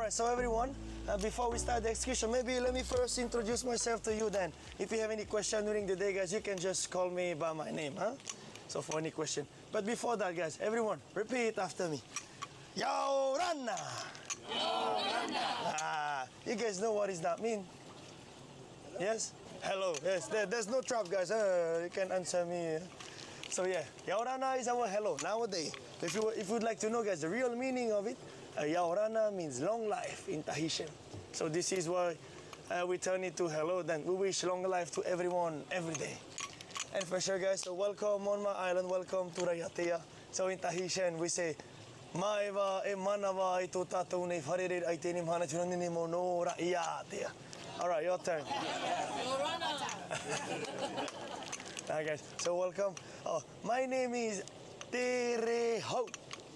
Alright, so everyone, before we start the execution, maybe let me first introduce myself to you then. If you have any question during the day, guys, you can just call me by my name, huh? So for any question. But before that, guys, everyone, repeat after me. Yaurana! Yaurana! You guys know what does that mean? Yes? Hello. Yes, there's no trap, guys. You can answer me. So yeah, Yaurana is our hello nowadays. If you'd like to know, guys, the real meaning of it, Yaurana means long life in Tahitian. So this is why we turn it to hello. Then we wish long life to everyone every day. And for sure, guys, so welcome on my island. Welcome to Raiatea. So in Tahitian, we say, Maiva e manava e tutatou nei wharerer ai tēne mahana tunanini mo no Raiatea. All right, your turn. Hi guys, so welcome. Oh, my name is Tereho.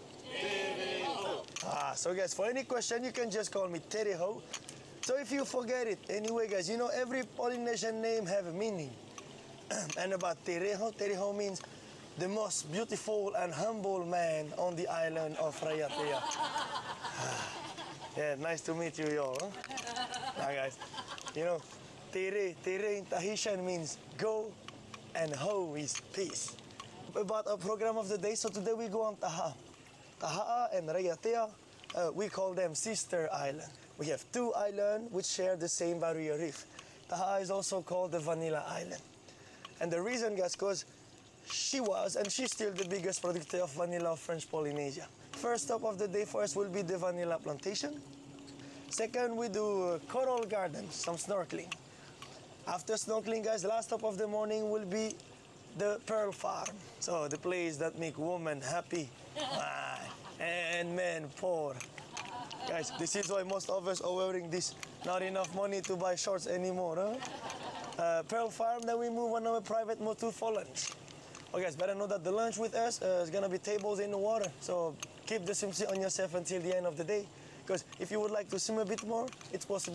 So guys, for any question, you can just call me Tereho. So if you forget it, anyway, guys, you know every Polynesian name have a meaning. And about Tereho, Tereho means the most beautiful and humble man on the island of Raiatea. Yeah, nice to meet you, y'all. Huh? Now, guys, you know, Tere in Tahitian means go, and ho is peace. About our program of the day, so today we go on Taha. Taha and Raiatea, we call them sister island. We have two islands which share the same barrier reef. Taha is also called the Vanilla Island. And the reason, guys, because she was and she's still the biggest producer of vanilla of French Polynesia. First stop of the day for us will be the vanilla plantation. Second, we do coral gardens, some snorkeling. After snorkeling, guys, last stop of the morning will be the pearl farm. So the place that make women happy and men poor. Guys, this is why most of us are wearing this. Not enough money to buy shorts anymore, huh? Pearl farm, then we move on our private motor for lunch. Okay, guys, better know that the lunch with us is gonna be tables in the water. So keep the swimsuit on yourself until the end of the day. Because if you would like to swim a bit more, it's possible.